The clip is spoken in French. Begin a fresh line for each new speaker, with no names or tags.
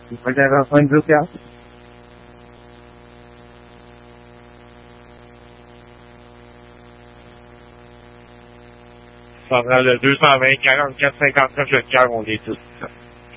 Moi, j'avais en train de dire Pierre.
Ça prend le 220, 44, 59, le cœur, on est tous.